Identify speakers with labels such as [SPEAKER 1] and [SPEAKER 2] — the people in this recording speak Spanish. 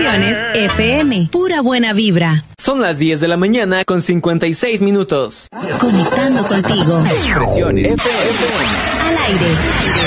[SPEAKER 1] Expresiones FM. Pura buena vibra.
[SPEAKER 2] Son las 10 de la mañana con 56 minutos.
[SPEAKER 1] Conectando contigo.
[SPEAKER 3] Expresiones FM.
[SPEAKER 1] Al aire.